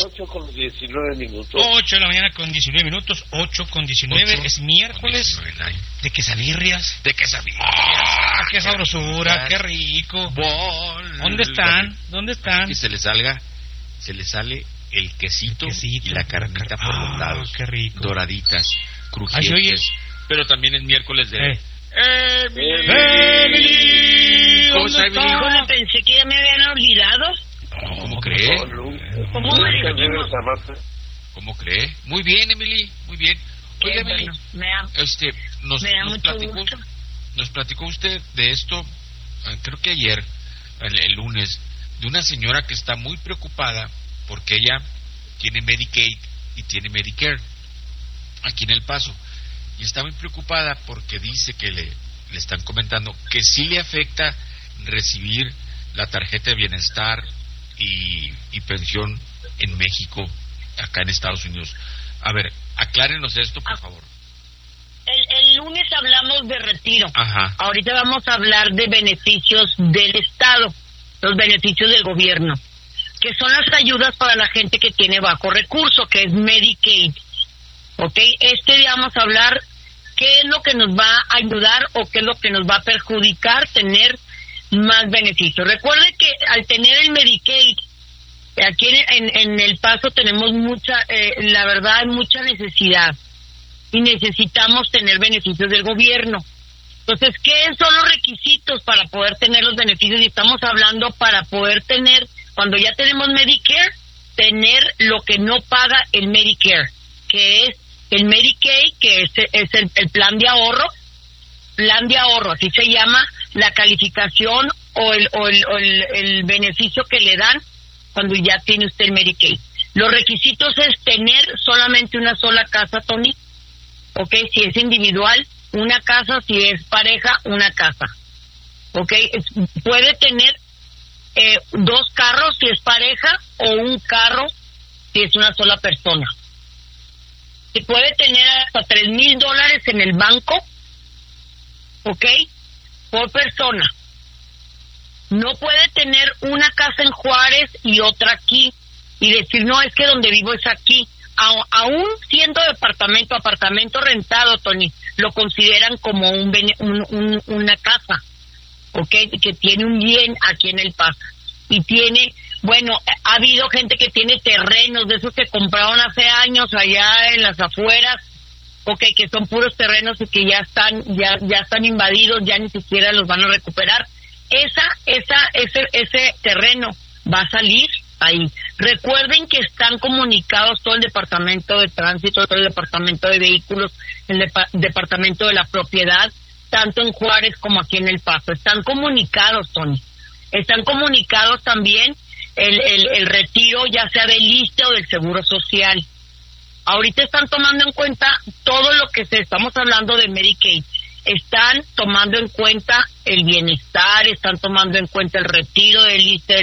8:19. 8 de la mañana con 19 minutos, 8:19, es miércoles de quesabirrias. ¡Ah, qué sabrosura, qué rico! ¿Dónde están? Que se le sale el quesito y la carnita por los lados. Qué rico. Doraditas, crujientes. Pero también es miércoles de... ¡Emily! ¿Cómo está, Emily? Híjole, pensé que ya me habían olvidado. ¿Cómo cree? ¿Cómo cree? Muy bien, Emily, muy bien. Oye, Emily, me da nos platicó usted de esto, creo que ayer, el lunes, de una señora que está muy preocupada porque ella tiene Medicaid y tiene Medicare aquí en El Paso, y está muy preocupada porque dice que le están comentando que sí le afecta recibir la tarjeta de bienestar y pensión en México, acá en Estados Unidos. A ver, aclárenos esto, por favor. El lunes hablamos de retiro. Ajá. Ahorita vamos a hablar de beneficios del Estado, los beneficios del gobierno, que son las ayudas para la gente que tiene bajo recurso, que es Medicaid. ¿Ok? Este día vamos a hablar qué es lo que nos va a ayudar o qué es lo que nos va a perjudicar tener más beneficios. Recuerde que al tener el Medicaid, aquí en El Paso tenemos mucha necesidad y necesitamos tener beneficios del gobierno. Entonces, ¿qué son los requisitos para poder tener los beneficios? Y estamos hablando para poder tener, cuando ya tenemos Medicare, tener lo que no paga el Medicare, que es el Medicaid, que es el plan de ahorro, así se llama la calificación o el beneficio que le dan cuando ya tiene usted el Medicaid. Los requisitos es tener solamente una sola casa, Tony, ¿ok? Si es individual, una casa; si es pareja, una casa, ¿ok? Puede tener 2 carros si es pareja, o un carro si es una sola persona. Se puede tener hasta $3,000 en el banco, ¿ok? Por persona. No puede tener una casa en Juárez y otra aquí y decir, no, es que donde vivo es aquí. Aún siendo apartamento rentado, Tony, lo consideran como una casa, ¿ok? Que tiene un bien aquí en El Paso. Y tiene, bueno, ha habido gente que tiene terrenos de esos que compraron hace años allá en las afueras, ¿ok? Que son puros terrenos y que ya están invadidos, ya ni siquiera los van a recuperar. Ese terreno va a salir ahí. Recuerden que están comunicados todo el departamento de tránsito, todo el departamento de vehículos, el departamento de la propiedad, tanto en Juárez como aquí en El Paso. Están comunicados, Tony. Están comunicados también el retiro, ya sea del ISSSTE o del Seguro Social. Ahorita están tomando en cuenta todo lo que estamos hablando de Medicaid. Están tomando en cuenta el bienestar, están tomando en cuenta el retiro del ISSSTE,